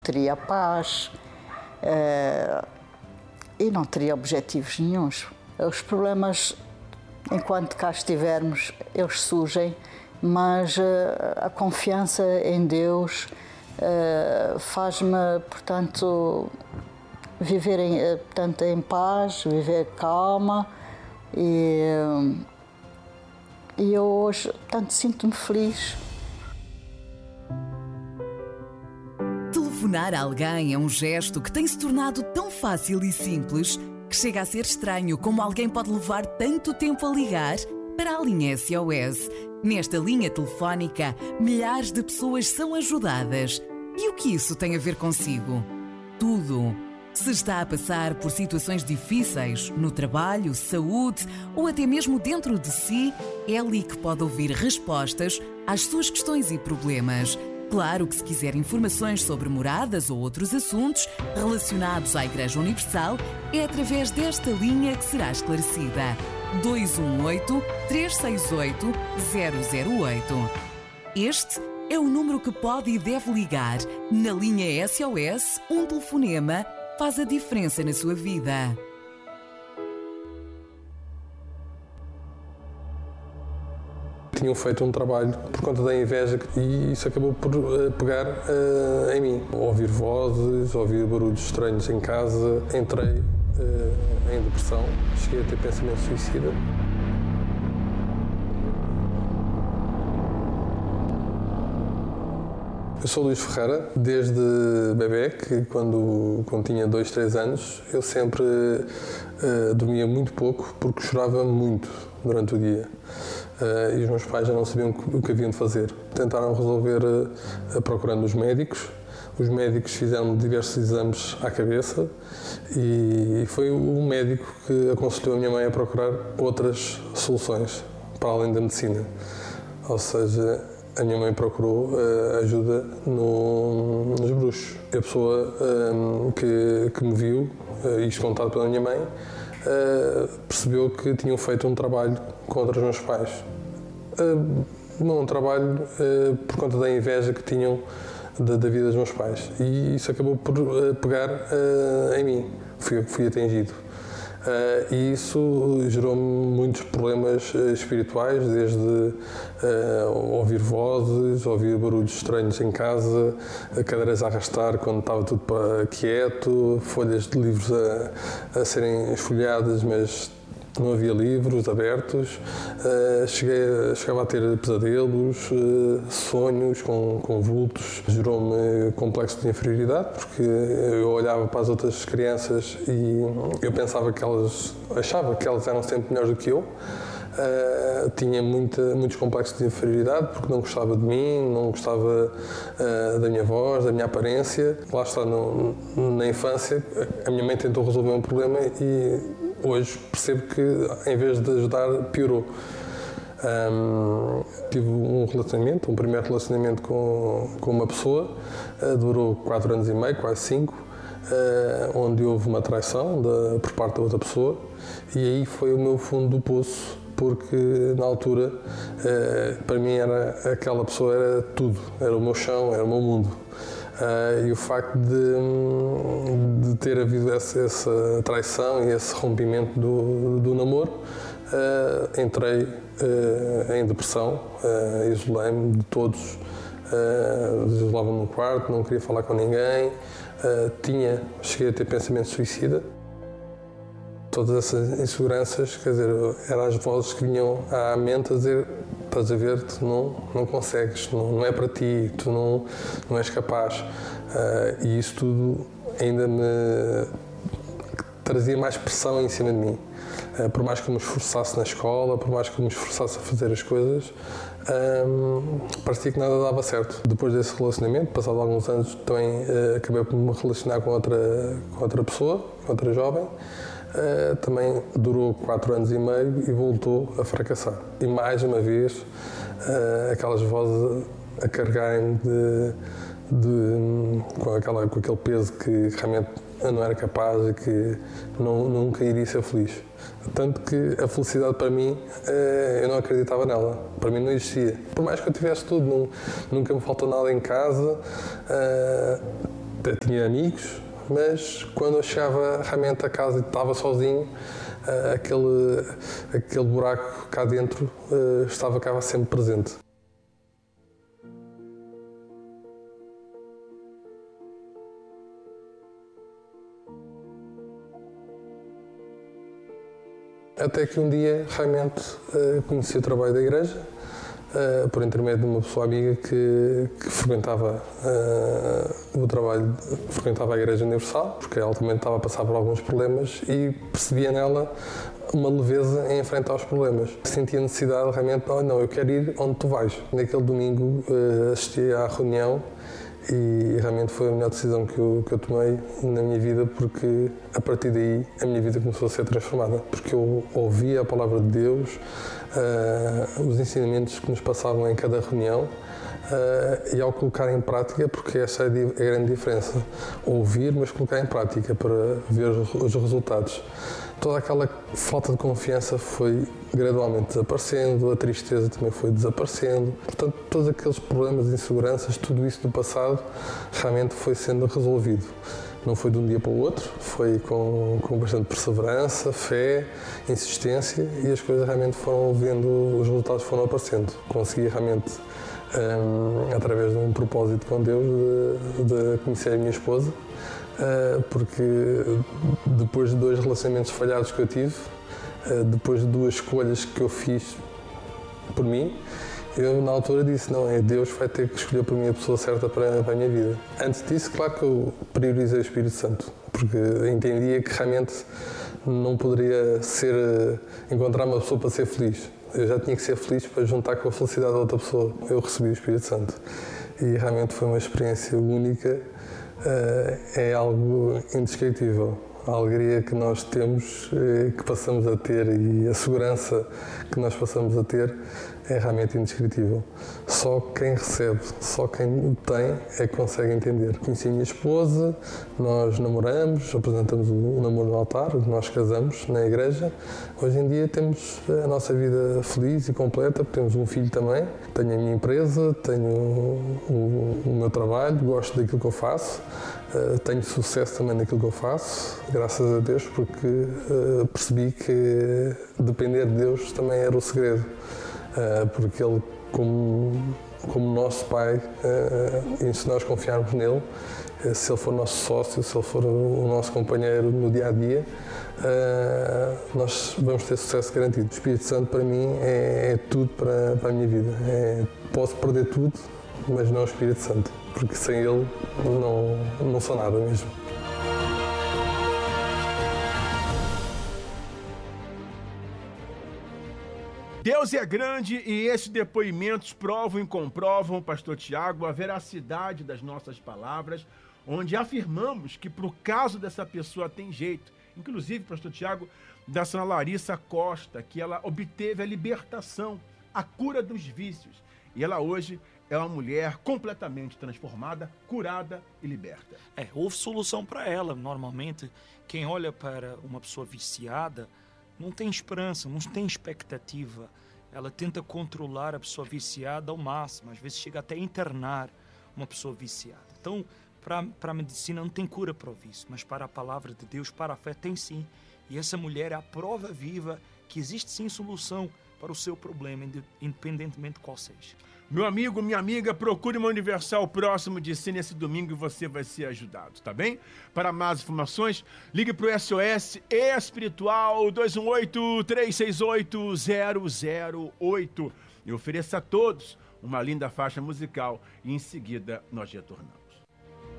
Teria paz e não teria objetivos nenhuns. Os problemas, enquanto cá estivermos, eles surgem, mas a confiança em Deus faz-me, portanto, viver em paz, viver calma e eu hoje, portanto, sinto-me feliz. Telefonar a alguém é um gesto que tem se tornado tão fácil e simples que chega a ser estranho como alguém pode levar tanto tempo a ligar para a linha SOS. Nesta linha telefónica, milhares de pessoas são ajudadas. E o que isso tem a ver consigo? Tudo. Se está a passar por situações difíceis, no trabalho, saúde ou até mesmo dentro de si, é ali que pode ouvir respostas às suas questões e problemas. Claro que se quiser informações sobre moradas ou outros assuntos relacionados à Igreja Universal, é através desta linha que será esclarecida. 218-368-008. Este é o número que pode e deve ligar. Na linha SOS, um telefonema faz a diferença na sua vida. Tinham feito um trabalho por conta da inveja e isso acabou por pegar em mim. Ouvir vozes, ouvir barulhos estranhos em casa, entrei em depressão, cheguei a ter pensamento suicida. Eu sou Luís Ferreira, desde bebê, que quando tinha 2, 3 anos, eu sempre dormia muito pouco porque chorava muito durante o dia. E os meus pais já não sabiam o que haviam de fazer. Tentaram resolver procurando os médicos. Os médicos fizeram diversos exames à cabeça e foi o médico que aconselhou a minha mãe a procurar outras soluções para além da medicina. Ou seja, a minha mãe procurou ajuda nos bruxos. A pessoa que me viu, isto contado pela minha mãe, percebeu que tinham feito um trabalho contra os meus pais. Um trabalho por conta da inveja que tinham da vida dos meus pais. E isso acabou por pegar em mim. Fui atingido. E isso gerou-me muitos problemas espirituais, desde ouvir vozes, ouvir barulhos estranhos em casa, cadeiras a arrastar quando estava tudo quieto, folhas de livros a serem esfolhadas, mas não havia livros abertos. Chegava a ter pesadelos, sonhos com vultos. Gerou-me complexo de inferioridade, porque eu olhava para as outras crianças e eu achava que elas eram sempre melhores do que eu. Tinha muitos complexos de inferioridade porque não gostava de mim, não gostava da minha voz, da minha aparência. Lá está, na infância, a minha mãe tentou resolver um problema e hoje percebo que, em vez de ajudar, piorou. Tive um primeiro relacionamento com uma pessoa, durou 4 anos e meio, quase 5, onde houve uma traição por parte da outra pessoa, e aí foi o meu fundo do poço, porque na altura, para mim, aquela pessoa era tudo, era o meu chão, era o meu mundo. E o facto de ter havido essa traição e esse rompimento do namoro, entrei em depressão, isolei-me de todos, isolava-me no quarto, não queria falar com ninguém, cheguei a ter pensamento suicida. Todas essas inseguranças, quer dizer, eram as vozes que vinham à mente a dizer: estás a ver, tu não consegues, não é para ti, tu não és capaz. E isso tudo ainda me trazia mais pressão em cima de mim. Por mais que eu me esforçasse na escola, por mais que eu me esforçasse a fazer as coisas, parecia que nada dava certo. Depois desse relacionamento, passado alguns anos, também acabei por me relacionar com outra pessoa, com outra jovem. Também durou 4 anos e meio e voltou a fracassar. E mais uma vez, aquelas vozes a carregarem-me com aquele peso que realmente eu não era capaz e que nunca iria ser feliz. Tanto que a felicidade para mim, eu não acreditava nela. Para mim não existia. Por mais que eu tivesse tudo, nunca me faltou nada em casa. até tinha amigos, mas quando eu chegava realmente a casa e estava sozinho, aquele buraco cá dentro estava sempre presente. Até que um dia realmente conheci o trabalho da igreja, por intermédio de uma pessoa amiga que frequentava o trabalho, frequentava a Igreja Universal, porque ela também estava a passar por alguns problemas e percebia nela uma leveza em enfrentar os problemas. Sentia a necessidade realmente, não, eu quero ir onde tu vais. Naquele domingo assisti à reunião e realmente foi a melhor decisão que eu tomei na minha vida, porque a partir daí a minha vida começou a ser transformada, porque eu ouvia a palavra de Deus, os ensinamentos que nos passavam em cada reunião, e ao colocar em prática, porque essa é a grande diferença, ouvir, mas colocar em prática para ver os resultados. Toda aquela falta de confiança foi gradualmente desaparecendo, a tristeza também foi desaparecendo. Portanto, todos aqueles problemas de inseguranças, tudo isso do passado, realmente foi sendo resolvido. Não foi de um dia para o outro, foi com bastante perseverança, fé, insistência, e as coisas realmente foram vendo, os resultados foram aparecendo. Consegui realmente, através de um propósito com Deus, de conhecer a minha esposa, porque depois de 2 relacionamentos falhados que eu tive, depois de 2 escolhas que eu fiz por mim, eu na altura disse, não, Deus vai ter que escolher por mim a pessoa certa para a minha vida. Antes disso, claro que eu priorizei o Espírito Santo, porque entendia que realmente não poderia encontrar uma pessoa para ser feliz. Eu já tinha que ser feliz para juntar com a felicidade da outra pessoa. Eu recebi o Espírito Santo e realmente foi uma experiência única, é algo indescritível. A alegria que nós temos, que passamos a ter, e a segurança que nós passamos a ter é realmente indescritível. Só quem recebe, só quem o tem é que consegue entender. Conheci a minha esposa, nós namoramos, apresentamos o namoro no altar, nós casamos na igreja. Hoje em dia temos a nossa vida feliz e completa, porque temos um filho também. Tenho a minha empresa, tenho o meu trabalho, gosto daquilo que eu faço. Tenho sucesso também naquilo que eu faço, graças a Deus, porque percebi que depender de Deus também era o segredo, porque Ele, como nosso Pai, e se nós confiarmos nele, se Ele for nosso sócio, se Ele for o nosso companheiro no dia-a-dia, nós vamos ter sucesso garantido. O Espírito Santo para mim é tudo para a minha vida. Posso perder tudo, mas não o Espírito Santo, porque sem ele não sou nada mesmo. Deus é grande e esses depoimentos provam e comprovam, pastor Tiago, a veracidade das nossas palavras, onde afirmamos que pro caso dessa pessoa tem jeito. Inclusive, pastor Tiago, da senhora Larissa Costa, que ela obteve a libertação, a cura dos vícios. E ela hoje é uma mulher completamente transformada, curada e liberta. Houve solução para ela. Normalmente, quem olha para uma pessoa viciada não tem esperança, não tem expectativa. Ela tenta controlar a pessoa viciada ao máximo. Às vezes chega até a internar uma pessoa viciada. Então, para a medicina não tem cura para o vício, mas para a palavra de Deus, para a fé, tem sim. E essa mulher é a prova viva que existe sim solução para o seu problema, independentemente de qual seja. Meu amigo, minha amiga, procure uma Universal próximo de si nesse domingo e você vai ser ajudado, tá bem? Para mais informações, ligue para o SOS Espiritual 218-368-008 e ofereça a todos uma linda faixa musical e em seguida nós retornamos.